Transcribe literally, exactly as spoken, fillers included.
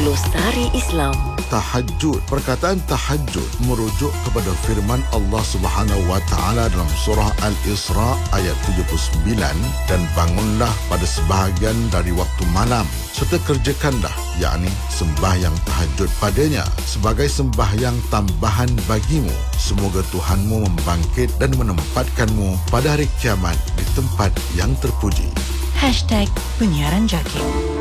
Glosari Islam. Tahajud. Perkataan tahajud merujuk kepada firman Allah Subhanahu wa taala dalam surah Al-Isra ayat tujuh puluh sembilan, dan bangunlah pada sebahagian dari waktu malam serta kerjakanlah, yakni sembahyang tahajud padanya sebagai sembahyang tambahan bagimu. Semoga Tuhanmu membangkit dan menempatkanmu pada hari kiamat di tempat yang terpuji. Hashtag Penyiaran Jaki.